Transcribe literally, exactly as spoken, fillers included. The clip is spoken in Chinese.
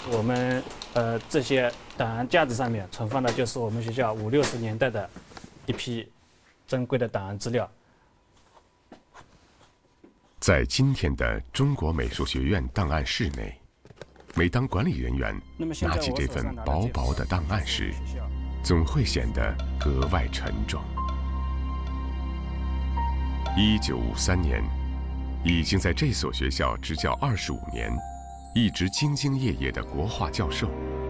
我们呃这些档案架子上面存放的就是我们学校五六十年代的一批珍贵的档案资料。 在今天的中国美术学院档案室内，每当管理人员拿起这份薄薄的档案时，总会显得格外沉重。一九五三年，已经在这所学校执教二十五年，一直兢兢业业的国画教授